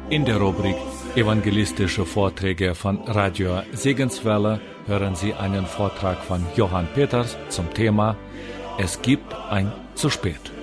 In der Rubrik Evangelistische Vorträge von Radio Segenswelle hören Sie einen Vortrag von Johann Peters zum Thema Es gibt ein zu spät.